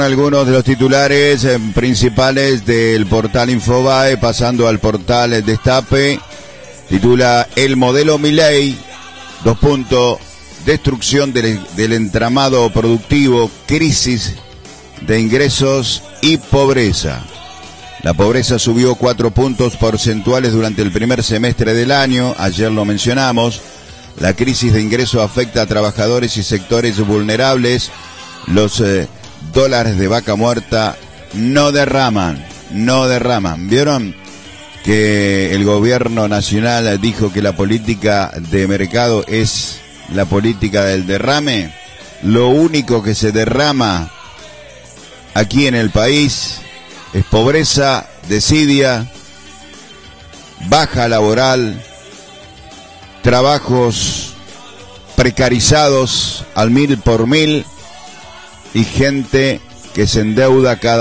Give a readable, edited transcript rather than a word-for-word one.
Algunos de los titulares principales del portal Infobae, pasando al portal Destape. Titula: el modelo Milei, destrucción del entramado productivo, crisis de ingresos y pobreza. La pobreza subió 4 puntos porcentuales durante el primer semestre del año, ayer lo mencionamos. La crisis de ingresos afecta a trabajadores y sectores vulnerables. Los dólares de vaca muerta no derraman. ¿Vieron que el gobierno nacional dijo que la política de mercado es la política del derrame? Lo único que se derrama aquí en el país es pobreza, desidia, baja laboral, trabajos precarizados al 1000 por 1000 y gente que se endeuda cada